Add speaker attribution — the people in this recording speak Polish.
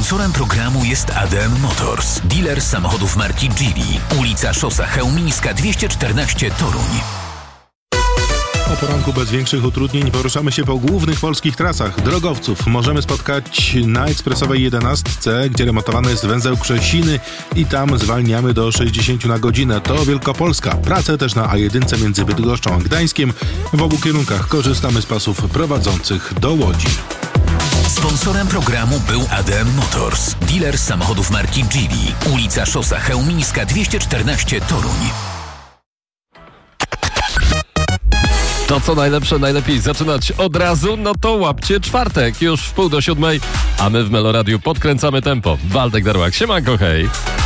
Speaker 1: Sponsorem programu jest ADM Motors, dealer samochodów marki Geely. Ulica Szosa Chełmińska 214 Toruń.
Speaker 2: O poranku bez większych utrudnień poruszamy się po głównych polskich trasach drogowców. Możemy spotkać na ekspresowej 11, gdzie remontowany jest węzeł Krzesiny i tam zwalniamy do 60 na godzinę. To Wielkopolska. Pracę też na A1 między Bydgoszczą a Gdańskiem. W obu kierunkach korzystamy z pasów prowadzących do Łodzi.
Speaker 1: Sponsorem programu był ADM Motors, dealer samochodów marki Geely. Ulica Szosa Chełmińska 214 Toruń.
Speaker 3: To co najlepsze, najlepiej zaczynać od razu, no to łapcie czwartek, już w 6:30, a my w Meloradiu podkręcamy tempo. Waldek Darłak, siemanko, hej!